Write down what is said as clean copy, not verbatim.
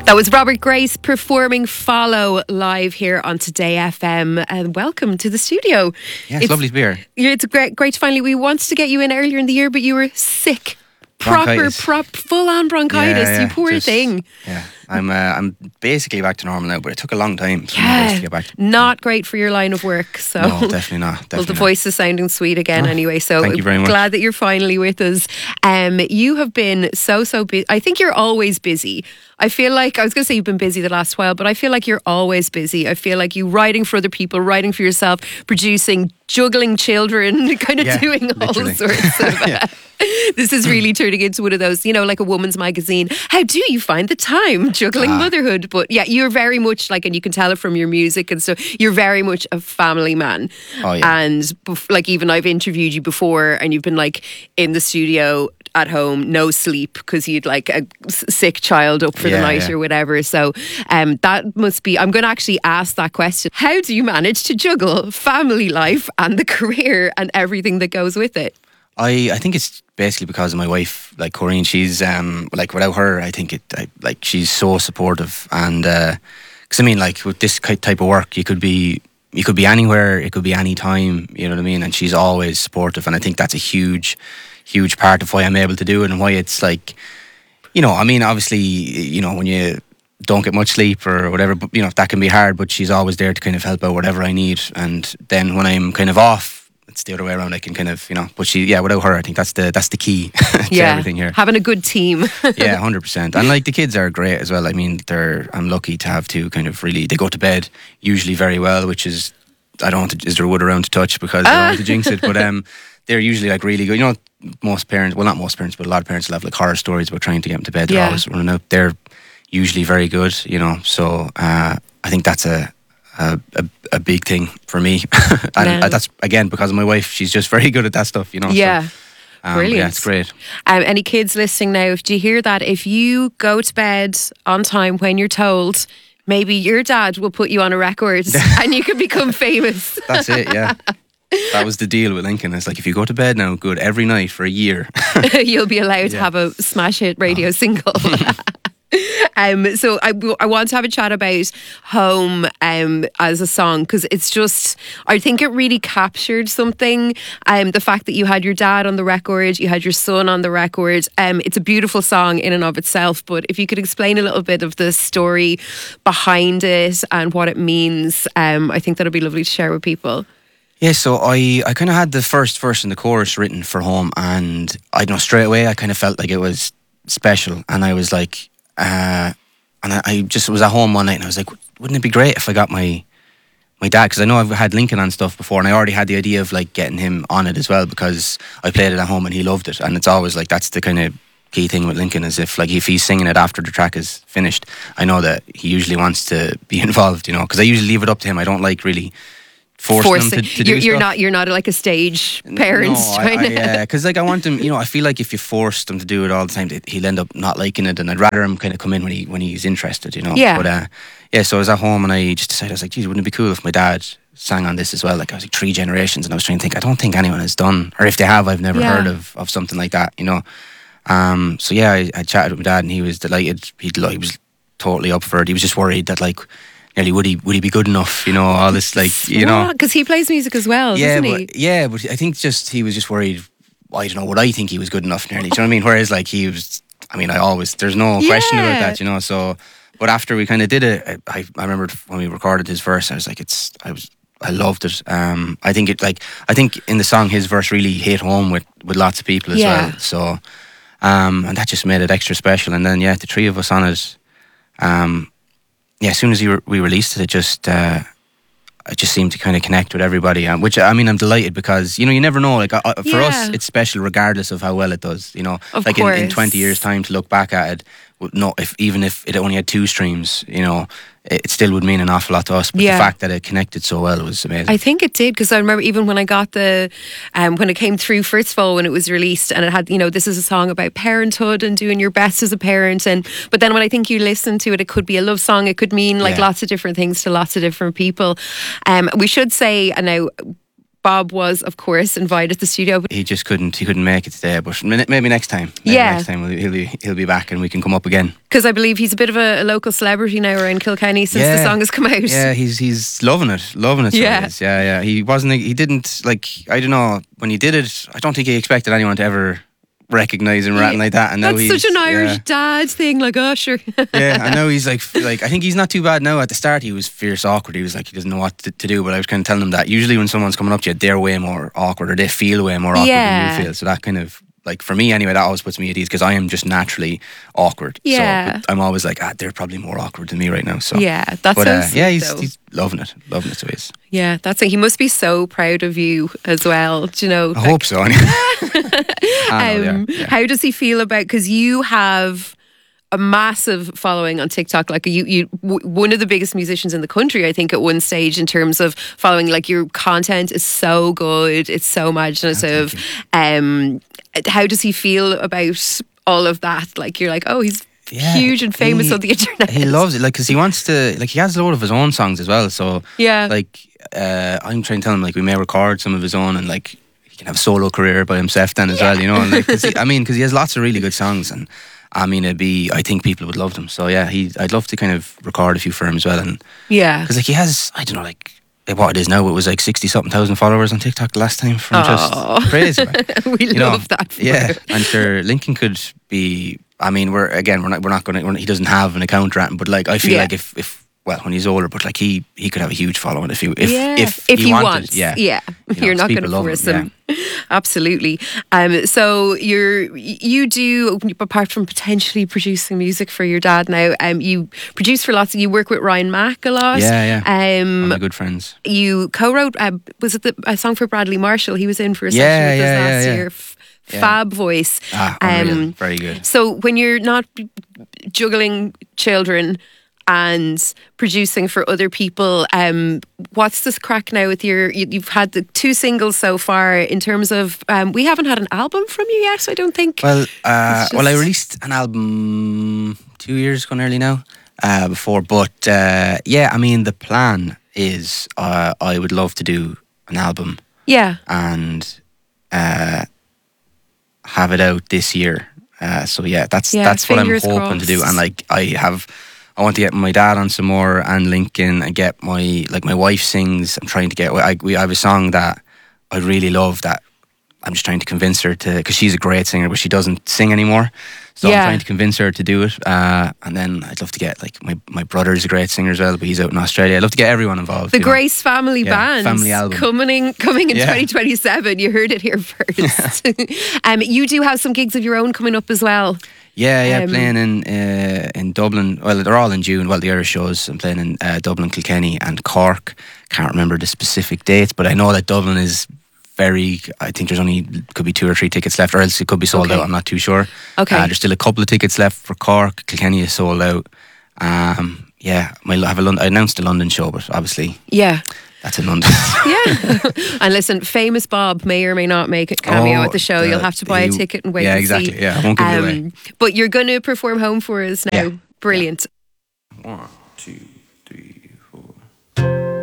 That was Robert Grace performing Follow live here on Today FM. And welcome to the studio. Yeah, it's lovely to be here. It's great to finally. We wanted to get you in earlier in the year, but you were sick. Full-on bronchitis. Yeah, you poor thing. Yeah, I'm basically back to normal now, but it took a long time to get back. Not great for your line of work. So no, definitely not. Well, the voice is sounding sweet again anyway. So thank you very much. Glad that you're finally with us. You have been so busy. I think you're always busy. I feel like, I was going to say you've been busy the last while, but I feel like you're always busy. I feel like you writing for other people, writing for yourself, producing, juggling children, kind of doing literally. all sorts of... This is really turning into one of those, like a woman's magazine. How do you find the time juggling motherhood? But yeah, you're very much like, and you can tell it from your music and so you're very much a family man. Oh, yeah. And like even I've interviewed you before and you've been like in the studio at home, no sleep because you'd like a sick child up for the night or whatever. So that must be, I'm going to actually ask that question. How do you manage to juggle family life and the career and everything that goes with it? I think it's basically because of my wife, like Corinne. She's like without her, I think she's so supportive. And because I mean, like with this type of work, you could be anywhere, it could be any time. You know what I mean? And she's always supportive, and I think that's a huge part of why I'm able to do it and why it's like, I mean, obviously, when you don't get much sleep or whatever, but that can be hard. But she's always there to kind of help out whatever I need. And then when I'm kind of off, it's the other way around. I can kind of, but without her, I think that's the key to everything here. Having a good team. Yeah, 100%. And like the kids are great as well. I mean, I'm lucky to have two kind of really, they go to bed usually very well, which is, I don't want to, is there wood around to touch because I don't want to jinx it, but they're usually like really good. Most parents, well not most parents, but a lot of parents will have like horror stories about trying to get them to bed. They're always running out. They're usually very good, so I think that's a big thing for me. And that's again because of my wife. She's just very good at that stuff, Yeah. So, brilliant. Yeah, it's great. Any kids listening now, do you hear that? If you go to bed on time when you're told, maybe your dad will put you on a record and you can become famous. That's it, yeah. That was the deal with Lincoln. It's like, if you go to bed now, good, every night for a year, you'll be allowed to have a smash hit radio single. So I want to have a chat about Home as a song, because it's just, I think it really captured something. The fact that you had your dad on the record, you had your son on the record. It's a beautiful song in and of itself, but if you could explain a little bit of the story behind it and what it means, I think that'll be lovely to share with people. Yeah, so I kind of had the first verse and the chorus written for Home, and I know straight away I kind of felt like it was special, and I was like, and I just was at home one night and I was like, wouldn't it be great if I got my dad, because I know I've had Lincoln on stuff before and I already had the idea of like getting him on it as well, because I played it at home and he loved it, and it's always like, that's the kind of key thing with Lincoln, is if he's singing it after the track is finished, I know that he usually wants to be involved, because I usually leave it up to him. I don't like really forcing them to do stuff. You're not like a stage parent. No, yeah, because I want him. I feel like if you force them to do it all the time, he'll end up not liking it, and I'd rather him kind of come in when he's interested. Yeah. But so I was at home and I just decided, I was like, geez, wouldn't it be cool if my dad sang on this as well? Like, I was like 3 generations, and I was trying to think, I don't think anyone has done, or if they have, I've never heard of something like that. So yeah, I chatted with my dad and he was delighted. He was totally up for it. He was just worried that like, nearly would he be good enough? All this because he plays music as well, doesn't he? But I think he was just worried. I don't know, would I think he was good enough nearly? Do you know what I mean? Whereas like he was, there's no question about that, So, but after we kind of did it, I remembered when we recorded his verse, I was like, I loved it. I think in the song his verse really hit home with lots of people as well. So, and that just made it extra special. And then the 3 of us on it. As soon as we released it, it just seemed to kind of connect with everybody. Which I'm delighted, because you never know. Like for us, it's special regardless of how well it does. Of like course. in 20 years' time to look back at it, even if it only had 2 streams, it still would mean an awful lot to us. But the fact that it connected so well was amazing. I think it did, because I remember even when I got when it came through, first of all, when it was released, and it had, this is a song about parenthood and doing your best as a parent, but then when I think you listen to it, it could be a love song, it could mean like lots of different things to lots of different people. We should say, and now Bob was, of course, invited to the studio. He just couldn't. He couldn't make it today, but maybe next time. Next time he'll be back and we can come up again. Because I believe he's a bit of a local celebrity now around Kilkenny since the song has come out. Yeah, he's loving it. So yeah. He wasn't. He didn't like. I don't know when he did it. I don't think he expected anyone to ever recognise him or anything like that. And that's such an Irish dad thing, like Usher. Yeah, I know he's like I think he's not too bad now. At the start he was fierce awkward. He was like he doesn't know what to do, but I was kind of telling him that usually when someone's coming up to you they're way more awkward or they feel way more awkward than you feel. So that kind of, like, for me anyway, that always puts me at ease because I am just naturally awkward. Yeah. So I'm always like, they're probably more awkward than me right now. So yeah, that's so sweet, yeah, he's loving it. So he is. Yeah, that's it. He must be so proud of you as well. Do you know? I hope so. Anyway. How does he feel about? Because you have a massive following on TikTok. Like you one of the biggest musicians in the country, I think, at one stage in terms of following. Like your content is so good, it's so imaginative. How does he feel about all of that? Like you're like, oh, he's huge and famous on the internet. He loves it, like, because he wants to, like, he has a load of his own songs as well. So like, I'm trying to tell him like we may record some of his own and like he can have a solo career by himself then as well, you know. And like, because he has lots of really good songs, and I mean, I think people would love them. So yeah, I'd love to kind of record a few for him as well. And because like he has, I don't know, like what it is now, it was like 60,000 followers on TikTok the last time. From just crazy. We love that. And sure, Lincoln could be. I mean, we're not going to. He doesn't have an account or anything, but like I feel like if when he's older, but like he could have a huge following if he wanted. You're not going to force him. Absolutely. So you do, apart from potentially producing music for your dad now, you produce for lots. You work with Ryan Mack a lot. One of my good friends. You co-wrote. Was it a song for Bradley Marshall? He was in for a session with us last year. Fab voice. Very good. So when you're not juggling children and producing for other people, what's this crack now with you've had the 2 singles so far in terms of, we haven't had an album from you yet, I don't think. Well, I released an album 2 years ago nearly now, before, but I mean, the plan is I would love to do an album and have it out this year. That's what I'm hoping to do. And like I want to get my dad on some more and Lincoln, and get my wife sings. I'm trying to get. I have a song that I really love that I'm just trying to convince her to, because she's a great singer, but she doesn't sing anymore. So I'm trying to convince her to do it. And then I'd love to get, like, my brother's a great singer as well, but he's out in Australia. I'd love to get everyone involved. The Grace Family Band, family album coming in 2027. You heard it here first. You do have some gigs of your own coming up as well. Playing in Dublin. Well, they're all in June. Well, the Irish shows. I'm playing in Dublin, Kilkenny and Cork. Can't remember the specific dates, but I know that Dublin is I think there's could be 2 or 3 tickets left, or else it could be sold out. I'm not too sure. There's still a couple of tickets left for Cork. Kilkenny is sold out. I announced a London show, but obviously that's in London. And listen, famous Bob may or may not make a cameo at the show. You'll have to buy a ticket and wait and see. I won't give it away. But you're going to perform home for us now. Brilliant. 1, 2